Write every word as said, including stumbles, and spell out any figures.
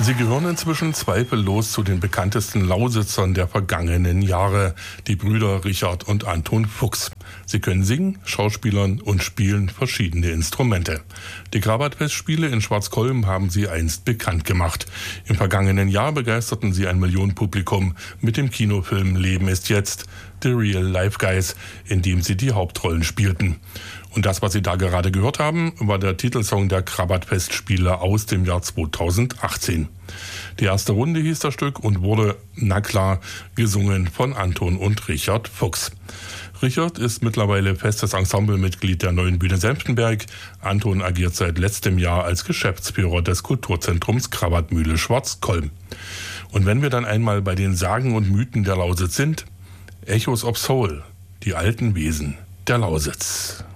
Sie gehören inzwischen zweifellos zu den bekanntesten Lausitzern der vergangenen Jahre, die Brüder Richard und Anton Fuchs. Sie können singen, schauspielern und spielen verschiedene Instrumente. Die Krawattfestspiele in Schwarzkolm haben sie einst bekannt gemacht. Im vergangenen Jahr begeisterten sie ein Millionenpublikum mit dem Kinofilm Leben ist jetzt, The Real Life Guys, in dem sie die Hauptrollen spielten. Und das, was Sie da gerade gehört haben, war der Titelsong der Krawattfestspiele aus dem Jahr zweitausendachtzehn. Die erste Runde hieß das Stück und wurde, na klar, gesungen von Anton und Richard Fuchs. Richard ist mittlerweile festes Ensemblemitglied der Neuen Bühne Senftenberg. Anton agiert seit letztem Jahr als Geschäftsführer des Kulturzentrums Krawattmühle Schwarzkolm. Und wenn wir dann einmal bei den Sagen und Mythen der Lausitz sind, Echoes of Soul, die alten Wesen der Lausitz.